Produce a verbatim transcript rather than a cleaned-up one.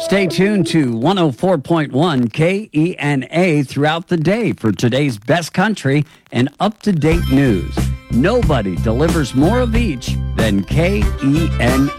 Stay tuned to one oh four point one K E N A throughout the day for today's best country and up-to-date news. Nobody delivers more of each than K E N A.